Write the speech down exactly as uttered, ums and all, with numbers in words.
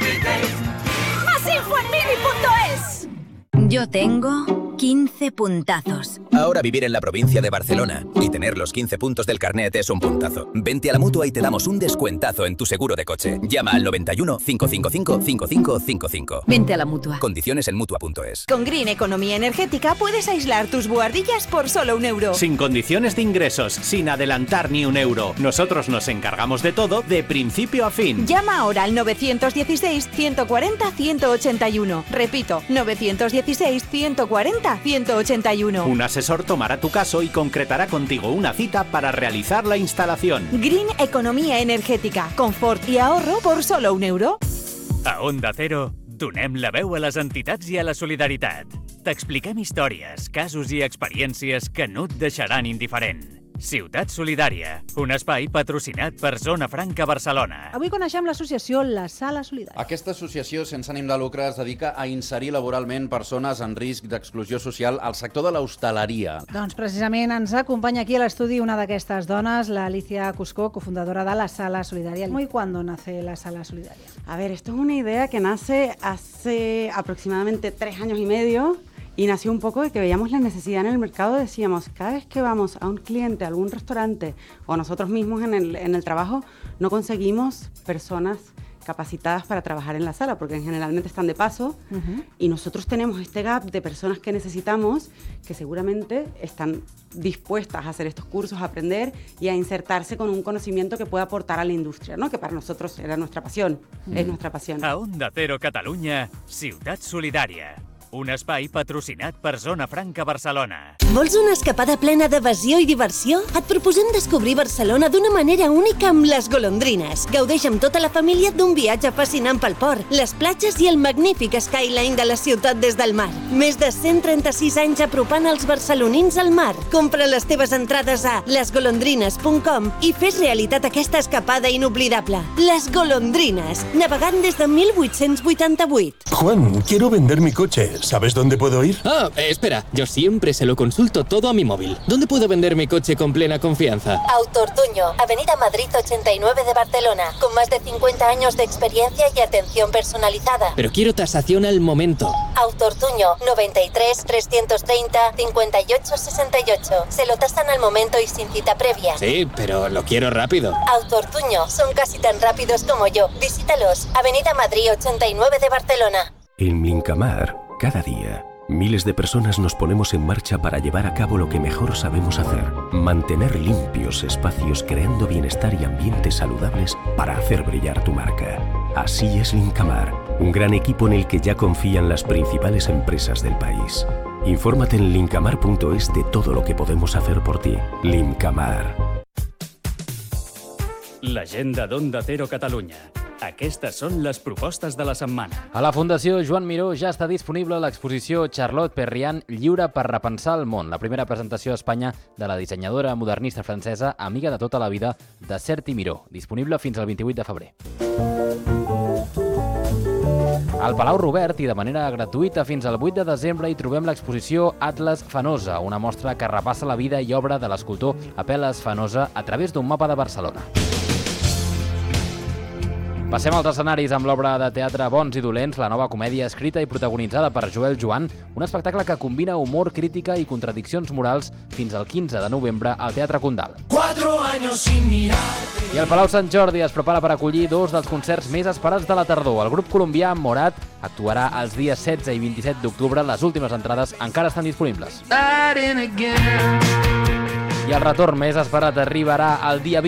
¡Más info en mili punto es! Yo tengo quince puntazos. Ahora vivir en la provincia de Barcelona y tener los quince puntos del carnet es un puntazo. Vente a la Mutua y te damos un descuentazo en tu seguro de coche. Llama al noventa y uno, cincuecientos cincuenta y cinco, cincuenta y cinco cincuenta y cinco. Vente a la Mutua. Condiciones en Mutua punto es. Con Green Economía Energética puedes aislar tus buhardillas por solo un euro. Sin condiciones de ingresos, sin adelantar ni un euro. Nosotros nos encargamos de todo, de principio a fin. Llama ahora al novecientos dieciséis, ciento cuarenta, ciento ochenta y uno. Repito, novecientos dieciséis, ciento cuarenta, ciento ochenta y uno. Un asesor tomará tu caso y concretará contigo una cita para realizar la instalación. Green Economía Energètica. Confort i ahorro por solo un euro. A Onda Cero, donem la veu a les entitats i a la solidaritat. T'expliquem històries, casos i experiències que no et deixaran indiferent. Ciutat Solidària, un espai patrocinat per Zona Franca Barcelona. Avui coneixem l'associació La Sala Solidària. Aquesta associació sense ànim de lucre es dedica a inserir laboralment persones en risc d'exclusió social al sector de l'hostaleria. Doncs precisament ens acompanya aquí a l'estudi una d'aquestes dones, la Alicia Cuscó, cofundadora de La Sala Solidaria. ¿Cómo y cuándo nace La Sala Solidaria? A ver, esto es una idea que nace hace aproximadamente tres años y medio. Y nació un poco de que veíamos la necesidad en el mercado, decíamos, cada vez que vamos a un cliente, a algún restaurante o nosotros mismos en el, en el trabajo, no conseguimos personas capacitadas para trabajar en la sala, porque generalmente están de paso, uh-huh. y nosotros tenemos este gap de personas que necesitamos, que seguramente están dispuestas a hacer estos cursos, a aprender y a insertarse con un conocimiento que pueda aportar a la industria, ¿no? Que para nosotros era nuestra pasión, uh-huh. es nuestra pasión. A Onda Cero Catalunya, Ciutat Solidària. Un espai patrocinat per Zona Franca Barcelona. Vols una escapada plena d'evasió i diversió? Et proposem descobrir Barcelona d'una manera única amb les golondrines. Gaudeix amb tota la família d'un viatge fascinant pel port, les platges i el magnífic skyline de la ciutat des del mar. Més de cent trenta-sis anys apropant els barcelonins al mar. Compra les teves entrades a les golondrines punt com i fes realitat aquesta escapada inoblidable. Les Golondrines, navegant des de mil vuit-cents vuitanta-vuit. Juan, quiero vender mi coche. ¿Sabes dónde puedo ir? Ah, eh, espera, yo siempre se lo consulto todo a mi móvil. ¿Dónde puedo vender mi coche con plena confianza? Autortuño, Avenida Madrid ochenta y nueve de Barcelona, con más de cincuenta años de experiencia y atención personalizada. Pero quiero tasación al momento. Autortuño, noventa y tres, trescientos treinta, cincuenta y ocho, sesenta y ocho. Se lo tasan al momento y sin cita previa. Sí, pero lo quiero rápido. Autortuño, son casi tan rápidos como yo. Visítalos, Avenida Madrid ochenta y nueve de Barcelona. En Lincamar, cada día, miles de personas nos ponemos en marcha para llevar a cabo lo que mejor sabemos hacer: mantener limpios espacios creando bienestar y ambientes saludables para hacer brillar tu marca. Así es Lincamar, un gran equipo en el que ya confían las principales empresas del país. Infórmate en lincamar punto es de todo lo que podemos hacer por ti. Lincamar. L'agenda d'Onda Cero Catalunya. Aquestes són les propostes de la setmana. A la Fundació Joan Miró ja està disponible l'exposició Charlotte Perriand, Lliure per repensar el món, la primera presentació a Espanya de la dissenyadora modernista francesa, amiga de tota la vida de Certi Miró, disponible fins al vint-i-vuit de febrer. Al Palau Robert i de manera gratuïta fins al vuit de desembre hi trobem l'exposició Atlas Fanosa, una mostra que repassa la vida i obra de l'escultor Apel·les Fanosa a través d'un mapa de Barcelona. Passem als escenaris amb l'obra de teatre Bons i Dolents, la nova comèdia escrita i protagonitzada per Joel Joan, un espectacle que combina humor, crítica i contradiccions morals fins al quinze de novembre al Teatre Condal. I el Palau Sant Jordi es prepara per acollir dos dels concerts més esperats de la tardor. El grup colombià Morat actuarà els dies setze i vint-i-set d'octubre. Les últimes entrades encara estan disponibles. I el retorn més esperat arribarà el dia vint